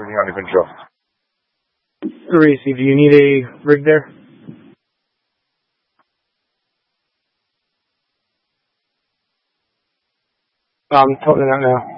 everything under control. Racy, do you need a rig there? I'm toting it out now.